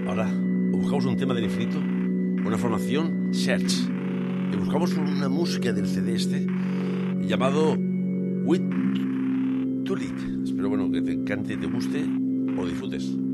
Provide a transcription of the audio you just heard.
Ahora buscamos un tema del infinito, una formación Search, y buscamos una música del CD este llamado With To Lead. Espero, bueno, que te encante, te guste o disfrutes.